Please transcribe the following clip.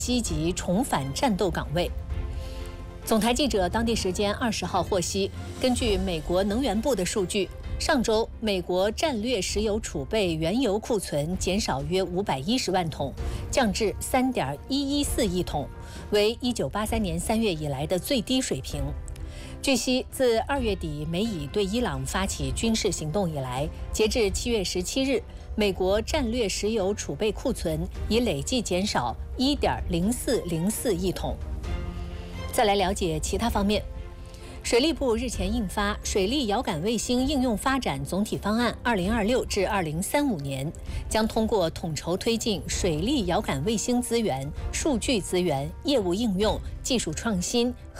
积极重返战斗岗位。总台记者当地时间20号获悉，根据美国能源部的数据，上周美国战略石油储备原油库存减少约510万桶，降至3.114亿桶，为1983年3月以来的最低水平。据悉，自2月底美以对伊朗发起军事行动以来，截至7月17日，美国战略石油储备库存已累计减少1.0404亿桶。再来了解其他方面。水利部日前印发《水利遥感卫星应用发展总体方案（2026至2035年）》，将通过统筹推进水利遥感卫星资源、数据资源、业务应用、技术创新